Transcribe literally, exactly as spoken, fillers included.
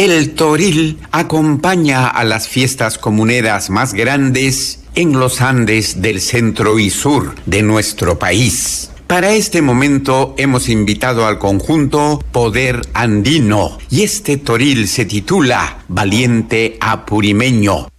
El toril acompaña a las fiestas comuneras más grandes en los Andes del centro y sur de nuestro país. Para este momento hemos invitado al conjunto Poder Andino y este toril se titula Valiente Apurimeño.